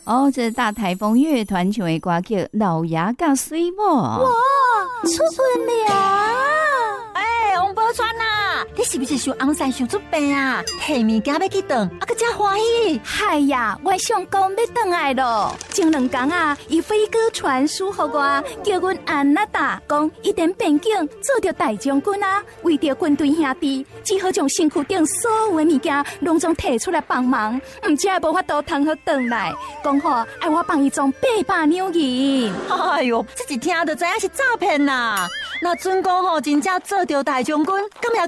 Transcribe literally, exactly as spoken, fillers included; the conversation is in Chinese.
哦，这大台风乐团唱的歌曲《老爷甲水母》。 哇，出村了！哎，王宝钏啊，你是不是想红山想出病啊？提物件要去转，啊，个真欢喜。 嗨呀，我上工要转来咯。前两天啊，伊飞鸽传书给我，叫阮安那达讲，一点边境做着大将军啊，为着军队兄弟，只好将身躯顶所有的物件拢总摕出来帮忙，唔只无法度通好转来。讲好爱我帮伊装八百两银。 哎哟，这一听就知影是诈骗啦！那准讲吼，真正做着大将军，咁也